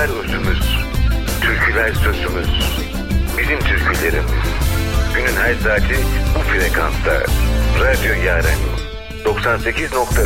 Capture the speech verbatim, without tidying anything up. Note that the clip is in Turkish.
Şarkılar özümüz, türküler sözümüz. Bizim türkülerimiz. Günün her saati bu frekansta. Radyo Yaren doksan sekiz nokta